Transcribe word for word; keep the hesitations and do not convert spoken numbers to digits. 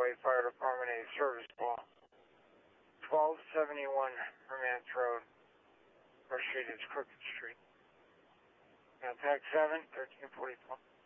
Highway Fire Department, a service call. twelve seventy-one Romance Road. First Street is Crooked Street. Contact seven, thirteen forty-four.